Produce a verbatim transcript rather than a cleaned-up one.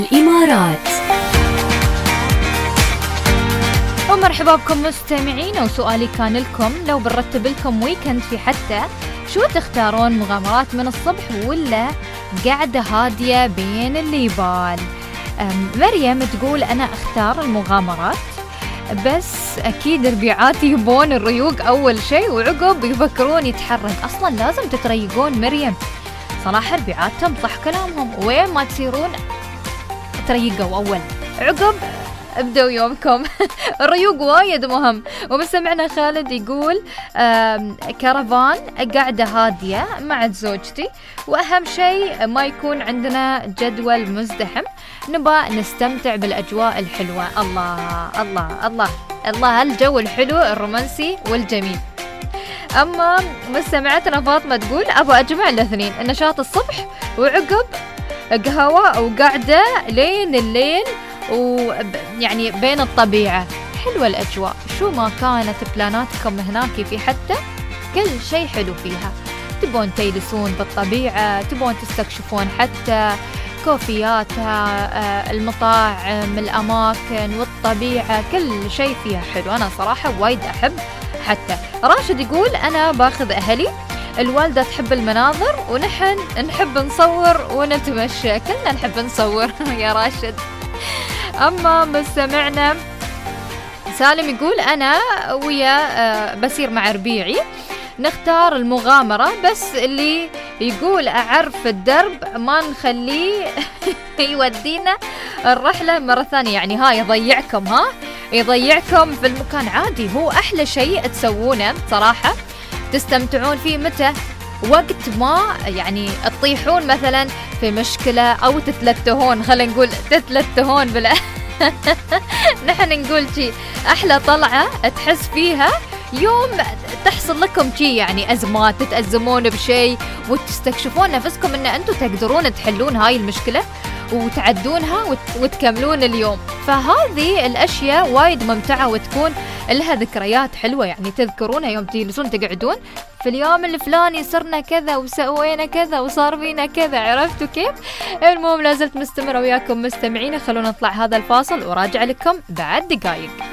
الإمارات. ومرحبا بكم مستمعين، وسؤالي كان لكم لو بنرتب لكم ويكند في حتى شو تختارون، مغامرات من الصبح ولا قاعدة هادية بين الليبال؟ مريم تقول أنا أختار المغامرات، بس أكيد ربيعاتي يبون الريوق أول شيء وعقب يفكرون يتحرك. أصلا لازم تتريقون مريم، صراحة ربيعاتهم صح كلامهم، وين ما تصيرون تريقوا أول عقب ابدأوا يومكم. الريوق وايد مهم. ومستمعنا خالد يقول كرفان، قاعدة هادية مع زوجتي، وأهم شيء ما يكون عندنا جدول مزدحم، نبغى نستمتع بالأجواء الحلوة. الله الله الله الله، هالجو الحلو الرومانسي والجميل. أما مستمعتنا فاطمة تقول أبغى أجمع الاثنين، النشاط الصبح وعقب قهوة أو قاعدة لين الليل، ويعني بين الطبيعة. حلوة الأجواء، شو ما كانت بلاناتكم هناك في حتى كل شيء حلو فيها. تبون تجلسون بالطبيعة، تبون تستكشفون حتى كوفياتها، المطاعم، الأماكن والطبيعة، كل شيء فيها حلو. أنا صراحة وايد أحب. حتى راشد يقول أنا باخذ أهلي، الوالدة تحب المناظر ونحن نحب نصور ونتمشى، كلنا نحب نصور. يا راشد. أما مستمعنا سالم يقول أنا ويا بسير مع ربيعي نختار المغامرة، بس اللي يقول أعرف الدرب ما نخليه يودينا الرحلة مرة ثانية، يعني ها يضيعكم ها يضيعكم في المكان. عادي، هو أحلى شيء تسوونه صراحة، تستمتعون فيه متى؟ وقت ما يعني تطيحون مثلا في مشكلة أو تتلتهون، خلينا نقول تتلتهون بلا نحن نقول شي أحلى طلعة تحس فيها يوم تحصل لكم شي، يعني أزمات، تتأزمون بشيء وتستكشفون نفسكم أن أنتم تقدرون تحلون هاي المشكلة وتعدونها وت... وتكملون اليوم. فهذه الأشياء وايد ممتعة وتكون لها ذكريات حلوة، يعني تذكرونها يوم تجلسون تقعدون في اليوم الفلاني صرنا كذا وسوينا كذا وصار فينا كذا. عرفتوا كيف؟ المهم لازلت مستمرة وياكم مستمعين، خلونا نطلع هذا الفاصل وراجع لكم بعد دقايق.